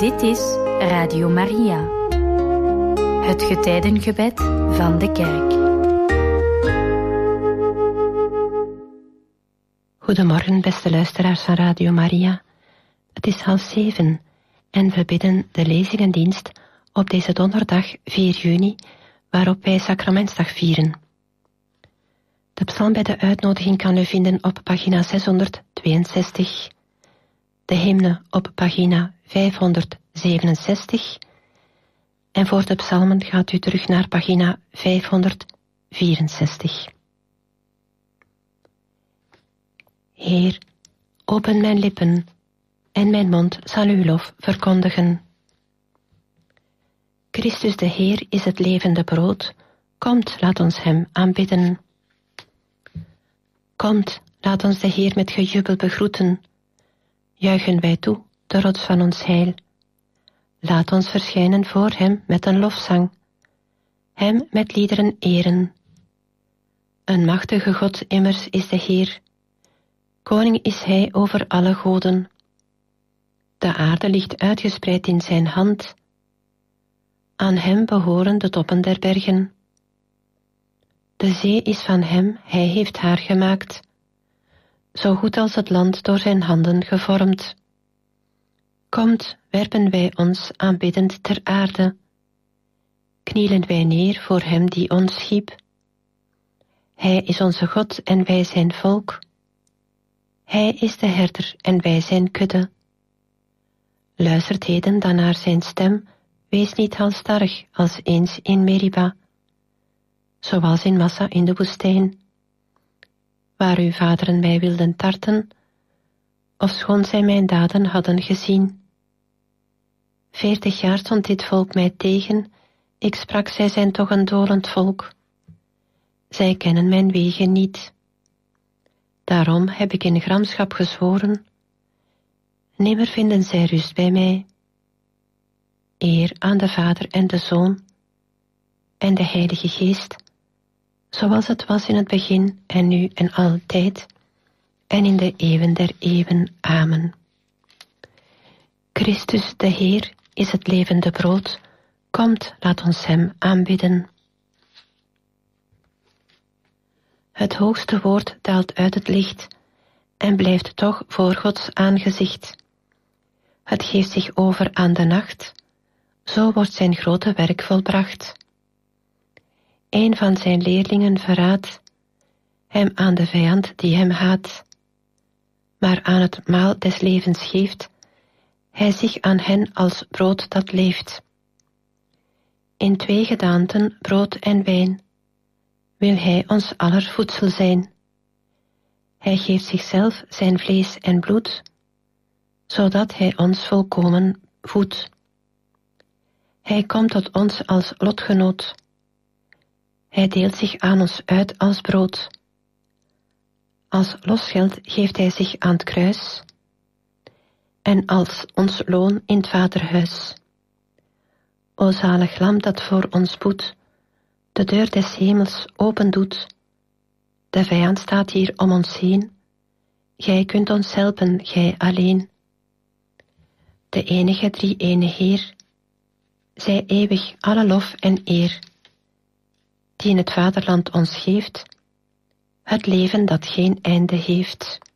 Dit is Radio Maria, het getijdengebed van de kerk. Goedemorgen, beste luisteraars van Radio Maria. Het is 6:30 en we bidden de lezingendienst op deze donderdag 4 juni, waarop wij Sacramentsdag vieren. De psalm bij de uitnodiging kan u vinden op pagina 662, de hymne op pagina 567 en voor de psalmen gaat u terug naar pagina 564. Heer, open mijn lippen en mijn mond zal uw lof verkondigen. Christus de Heer is het levende brood. Komt, laat ons hem aanbidden. Komt, laat ons de Heer met gejubel begroeten. Juichen wij toe, de rots van ons heil. Laat ons verschijnen voor hem met een lofzang. Hem met liederen eren. Een machtige God immers is de Heer. Koning is hij over alle goden. De aarde ligt uitgespreid in zijn hand. Aan hem behoren de toppen der bergen. De zee is van hem, hij heeft haar gemaakt. Zo goed als het land door zijn handen gevormd. Komt, werpen wij ons aanbiddend ter aarde. Knielen wij neer voor hem die ons schiep. Hij is onze God en wij zijn volk. Hij is de herder en wij zijn kudde. Luistert heden dan naar zijn stem, wees niet halstarrig als eens in Meriba, zoals in Massa in de woestijn, waar uw vaderen mij wilden tarten, ofschoon zij mijn daden hadden gezien. 40 jaar stond dit volk mij tegen, ik sprak, zij zijn toch een dolend volk. Zij kennen mijn wegen niet. Daarom heb ik in gramschap gezworen, nimmer vinden zij rust bij mij. Eer aan de Vader en de Zoon en de Heilige Geest, zoals het was in het begin en nu en altijd en in de eeuwen der eeuwen. Amen. Christus de Heer is het levende brood. Komt, laat ons hem aanbidden. Het hoogste woord daalt uit het licht en blijft toch voor Gods aangezicht. Het geeft zich over aan de nacht, zo wordt zijn grote werk volbracht. Een van zijn leerlingen verraadt hem aan de vijand die hem haat, maar aan het maal des levens geeft hij zich aan hen als brood dat leeft. In 2 gedaanten, brood en wijn, wil hij ons aller voedsel zijn. Hij geeft zichzelf zijn vlees en bloed, zodat hij ons volkomen voedt. Hij komt tot ons als lotgenoot. Hij deelt zich aan ons uit als brood. Als losgeld geeft hij zich aan het kruis en als ons loon in het vaderhuis. O zalig lam dat voor ons boet, de deur des hemels open doet. De vijand staat hier om ons heen. Gij kunt ons helpen, gij alleen. De enige drie-ene Heer, zij eeuwig alle lof en eer, die in het vaderland ons geeft, het leven dat geen einde heeft.